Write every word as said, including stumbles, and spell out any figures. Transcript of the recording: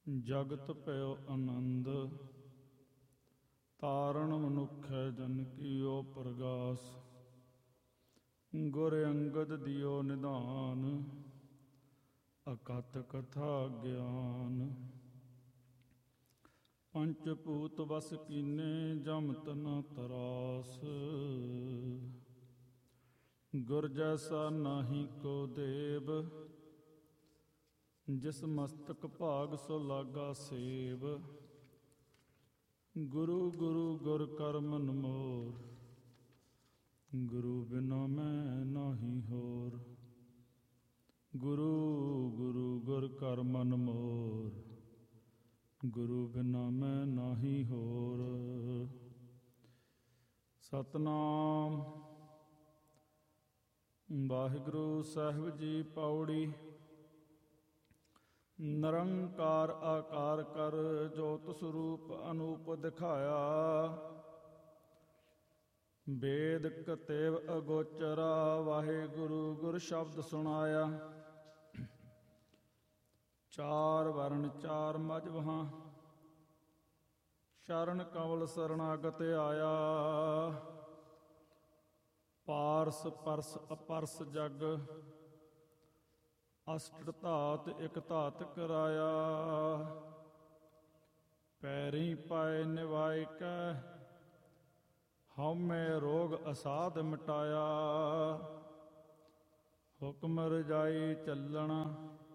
ਜਗਤ ਭਇਓ ਆਨੰਦ, ਤਾਰਨ ਮਨੁੱਖੈ ਜਨ ਕੀਓ ਪ੍ਰਗਾਸ। ਗੁਰ ਅੰਗਦ ਦਿਓ ਨਿਧਾਨ, ਅਕਥ ਕਥਾ ਗਿਆਨ। ਪੰਚ ਭੂਤ ਵਸ ਕੀਨੇ, ਜਮਤ ਨ ਤਰਾਸ। ਗੁਰ ਜੈਸਾ ਨਾਹੀ ਕੋ ਦੇਵ, ਜਿਸ ਮਸਤਕ ਭਾਗ ਸੋ ਲਾਗਾ ਸੇਵ। ਗੁਰੂ ਗੁਰੂ ਗੁਰ ਕਰ ਮਨ ਮੋਰ, ਗੁਰੂ ਬਿਨਾ ਮੈਂ ਨਾਹੀ ਹੋਰ। ਗੁਰੂ ਗੁਰੂ ਗੁਰ ਕਰ ਮਨ ਮੋਰ, ਗੁਰੂ ਬਿਨਾ ਮੈਂ ਨਾਹੀ ਹੋਰ। ਸਤਿਨਾਮ। ਵਾਹਿਗੁਰੂ ਸਾਹਿਬ ਜੀ ਪੌੜੀ। ਨਿਰੰਕਾਰ ਆਕਾਰ ਕਰ, ਜੋਤ ਸਰੂਪ ਅਨੂਪ ਦਿਖਾਇਆ। ਵੇਦ ਕਤੇਵ ਅਗੋਚਰਾ, ਵਾਹਿਗੁਰੂ ਗੁਰ ਸ਼ਬਦ ਸੁਣਾਇਆ। ਚਾਰ ਵਰਨ ਚਾਰ ਮਜ਼੍ਹਬਾਂ, ਸ਼ਰਨ ਕਮਲ ਸਰਣਾਗਤ ਆਇਆ। ਪਾਰਸ ਪਰਸ ਅਪਰਸ ਜਗ, ਅਸ਼ਟ ਧਾਤ ਇਕ ਧਾਤ ਕਰਾਇਆ। ਪੈਰੀ ਪਾਏ ਨਿਵਾਇ ਕੈ, ਹਉਮੈ ਰੋਗ ਅਸਾਧ ਮਿਟਾਇਆ। ਹੁਕਮ ਰਜਾਈ ਚੱਲਣਾ,